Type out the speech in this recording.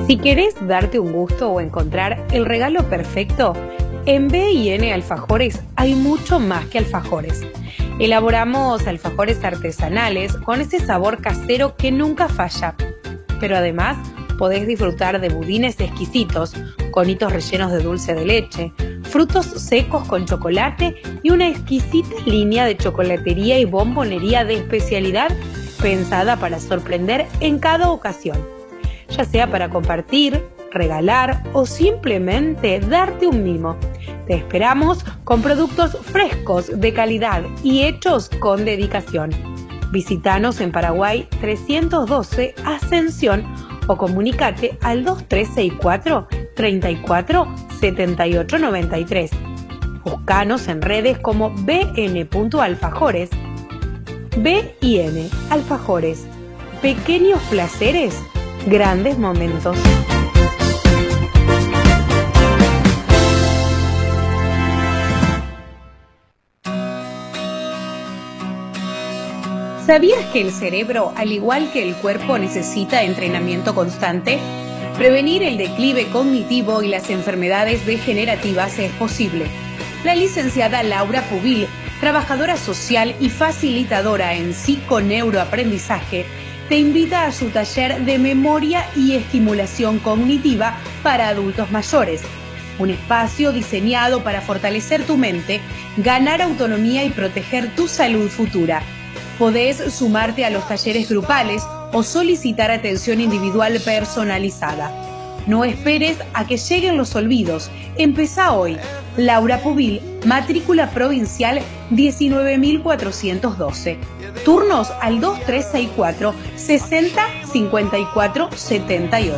Si querés darte un gusto o encontrar el regalo perfecto, en B&N Alfajores hay mucho más que alfajores. Elaboramos alfajores artesanales con ese sabor casero que nunca falla. Pero además podés disfrutar de budines exquisitos, conitos rellenos de dulce de leche, frutos secos con chocolate y una exquisita línea de chocolatería y bombonería de especialidad pensada para sorprender en cada ocasión. Ya sea para compartir, regalar o simplemente darte un mimo. Te esperamos con productos frescos, de calidad y hechos con dedicación. Visítanos en Paraguay 312 Ascensión o comunícate al 2364 34 78 93. Búscanos en redes como bn.alfajores. B&N Alfajores. Pequeños placeres, grandes momentos. ¿Sabías que el cerebro, al igual que el cuerpo, necesita entrenamiento constante? Prevenir el declive cognitivo y las enfermedades degenerativas es posible. La licenciada Laura Pubil, trabajadora social y facilitadora en psiconeuroaprendizaje, te invita a su taller de memoria y estimulación cognitiva para adultos mayores. Un espacio diseñado para fortalecer tu mente, ganar autonomía y proteger tu salud futura. Podés sumarte a los talleres grupales o solicitar atención individual personalizada. No esperes a que lleguen los olvidos. Empezá hoy. Laura Pubil, matrícula provincial 19.412. Turnos al 2364 60 54 78.